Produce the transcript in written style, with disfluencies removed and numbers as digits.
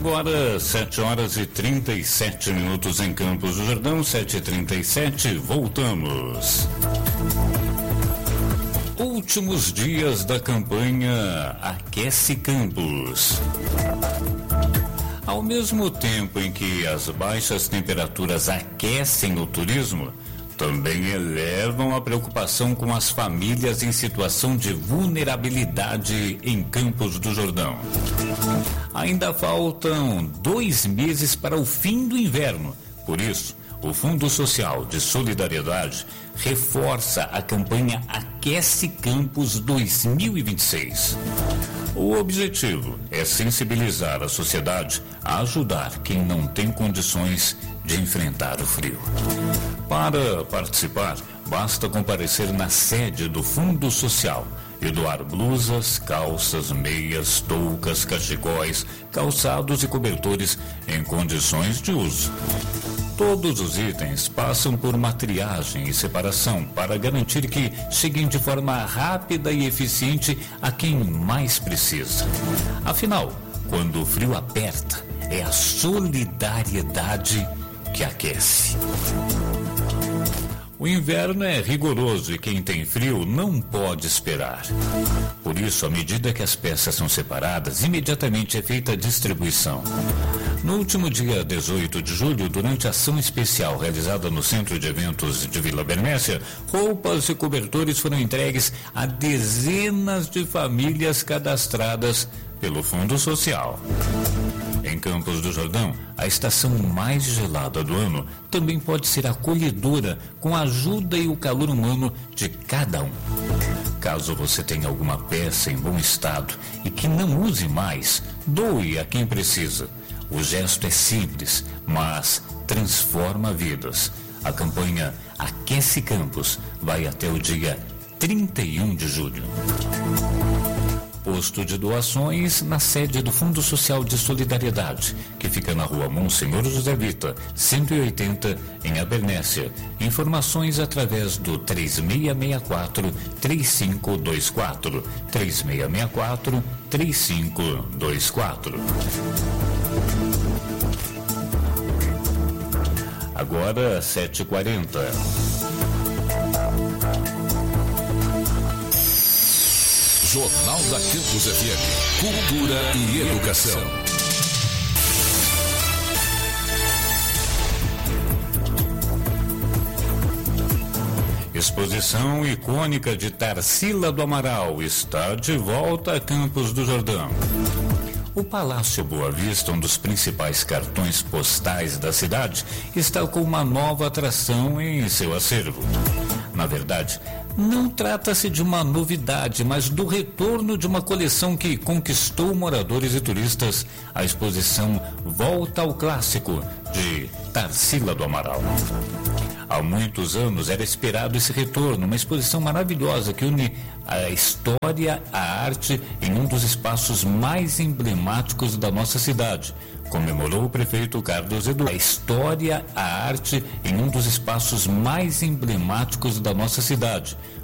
Agora 7h37 em Campos do Jordão, 7h37, voltamos. Últimos dias da campanha Aquece Campos. Ao mesmo tempo em que as baixas temperaturas aquecem o turismo, também elevam a preocupação com as famílias em situação de vulnerabilidade em Campos do Jordão. Ainda faltam 2 meses para o fim do inverno. Por isso, o Fundo Social de Solidariedade reforça a campanha Aquece Campos 2026. O objetivo é sensibilizar a sociedade a ajudar quem não tem condições de enfrentar o frio. Para participar, basta comparecer na sede do Fundo Social e doar blusas, calças, meias, toucas, cachecóis, calçados e cobertores em condições de uso. Todos os itens passam por uma triagem e separação para garantir que cheguem de forma rápida e eficiente a quem mais precisa. Afinal, quando o frio aperta, é a solidariedade que aquece. O inverno é rigoroso e quem tem frio não pode esperar. Por isso, à medida que as peças são separadas, imediatamente é feita a distribuição. No último dia 18 de julho, durante a ação especial realizada no Centro de Eventos de Vila Bernécia, roupas e cobertores foram entregues a dezenas de famílias cadastradas pelo Fundo Social. Em Campos do Jordão, a estação mais gelada do ano também pode ser acolhedora com a ajuda e o calor humano de cada um. Caso você tenha alguma peça em bom estado e que não use mais, doe a quem precisa. O gesto é simples, mas transforma vidas. A campanha Aquece Campos vai até o dia 31 de julho. Posto de doações na sede do Fundo Social de Solidariedade, que fica na rua Monsenhor José Vita, 180, em Abernécia. Informações através do 3664-3524. 3664-3524. Agora 7h40. Jornal da Campus FM, Cultura e Educação. Exposição icônica de Tarsila do Amaral está de volta a Campos do Jordão. O Palácio Boa Vista, um dos principais cartões postais da cidade, está com uma nova atração em seu acervo. Na verdade, não trata-se de uma novidade, mas do retorno de uma coleção que conquistou moradores e turistas. A exposição Volta ao Clássico, de Tarsila do Amaral. Há muitos anos era esperado esse retorno, uma exposição maravilhosa que une a história, a arte em um dos espaços mais emblemáticos da nossa cidade, comemorou o prefeito Carlos Eduardo. A história, a arte em um dos espaços mais emblemáticos da nossa cidade,